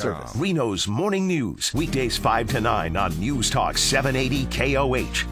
service. Reno's Morning News, weekdays 5 to 9 on News Talk 780 KOH.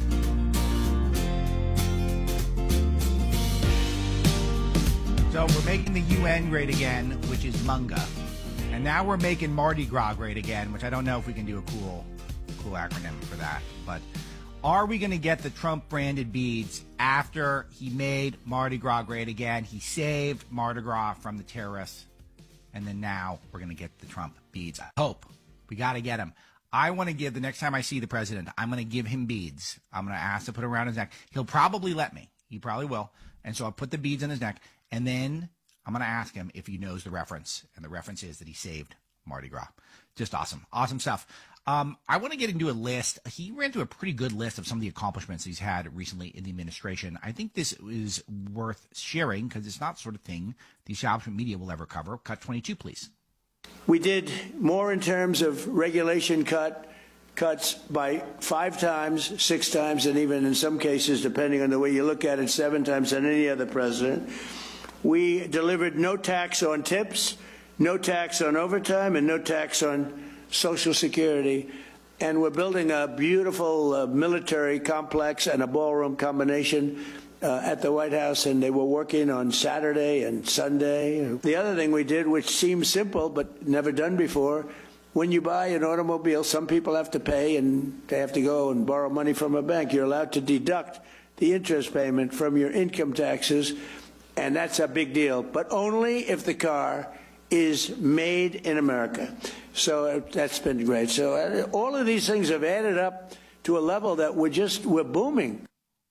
So we're making the UN great again, which is MUNGA. And now we're making Mardi Gras great again, which I don't know if we can do a cool acronym for that. But are we going to get the Trump-branded beads after he made Mardi Gras great again? He saved Mardi Gras from the terrorists. And then now we're going to get the Trump beads. I hope. We got to get them. I want to give, the next time I see the president, I'm going to give him beads. I'm going to ask to put it around his neck. He'll probably let me. He probably will. And so I'll put the beads on his neck. And then I'm going to ask him if he knows the reference. And the reference is that he saved Mardi Gras. Just awesome. Awesome stuff. I want to get into a list. He ran through a pretty good list of some of the accomplishments he's had recently in the administration. I think this is worth sharing because it's not the sort of thing the establishment media will ever cover. Cut 22, please. We did more in terms of regulation cuts by 5 times, 6 times, and even in some cases, depending on the way you look at it, 7 times than any other president. We delivered no tax on tips, no tax on overtime, and no tax on Social Security. And we're building a beautiful military complex and a ballroom combination at the White House, and they were working on Saturday and Sunday. The other thing we did, which seems simple but never done before, when you buy an automobile, some people have to pay and they have to go and borrow money from a bank. You're allowed to deduct the interest payment from your income taxes, and that's a big deal, but only if the car is made in America. So that's been great. So all of these things have added up to a level that we're booming.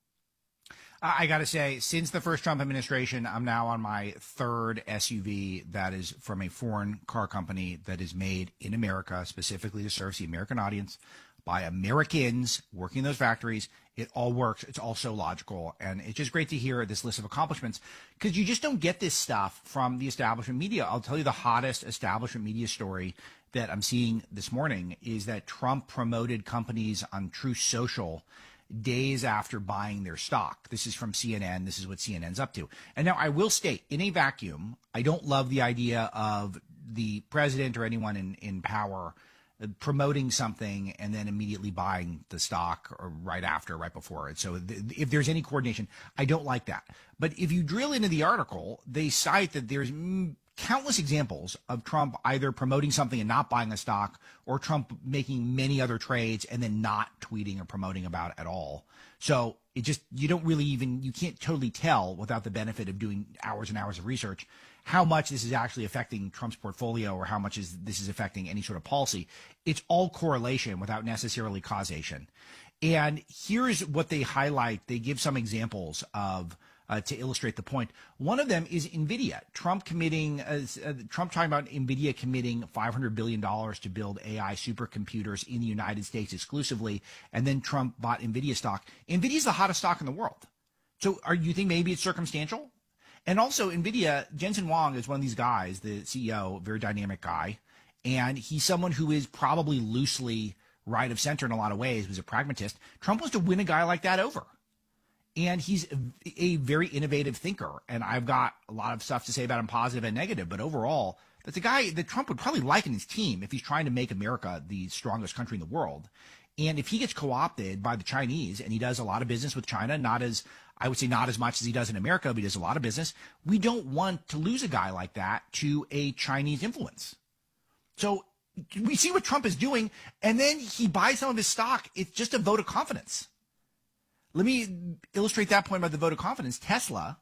I got to say, since the first Trump administration, I'm now on my 3rd SUV that is from a foreign car company that is made in America, specifically to serve the American audience by Americans working in those factories. It all works. It's all so logical. And it's just great to hear this list of accomplishments because you just don't get this stuff from the establishment media. I'll tell you the hottest establishment media story that I'm seeing this morning is that Trump promoted companies on Truth Social days after buying their stock. This is from CNN. This is what CNN's up to. And now I will state, in a vacuum, I don't love the idea of the president or anyone in power promoting something and then immediately buying the stock or right after, right before it. So if there's any coordination, I don't like that. But if you drill into the article, they cite that there's countless examples of Trump either promoting something and not buying a stock, or Trump making many other trades and then not tweeting or promoting about it at all. So it just, you can't totally tell without the benefit of doing hours and hours of research how much this is actually affecting Trump's portfolio or how much this is affecting any sort of policy. It's all correlation without necessarily causation. And here's what they highlight. They give some examples of to illustrate the point. One of them is NVIDIA. Trump talking about NVIDIA committing $500 billion to build AI supercomputers in the United States exclusively, and then Trump bought NVIDIA stock. NVIDIA is the hottest stock in the world. So you think maybe it's circumstantial? And also NVIDIA, Jensen Huang is one of these guys, the CEO, very dynamic guy, and he's someone who is probably loosely right of center in a lot of ways, was a pragmatist. Trump wants to win a guy like that over. And he's a very innovative thinker. And I've got a lot of stuff to say about him, positive and negative. But overall, that's a guy that Trump would probably like in his team if he's trying to make America the strongest country in the world. And if he gets co-opted by the Chinese, and he does a lot of business with China, not as much as he does in America, but he does a lot of business, we don't want to lose a guy like that to a Chinese influence. So we see what Trump is doing, and then he buys some of his stock. It's just a vote of confidence. Let me illustrate that point about the vote of confidence. Tesla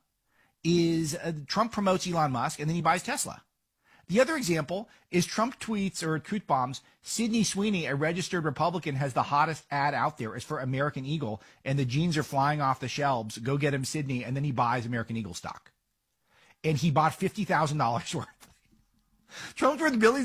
is Trump promotes Elon Musk, and then he buys Tesla. The other example is Trump tweets or truth bombs. Sydney Sweeney, a registered Republican, has the hottest ad out there. It's for American Eagle, and the jeans are flying off the shelves. Go get him, Sydney. And then he buys American Eagle stock. And he bought $50,000 worth. Trump's worth billions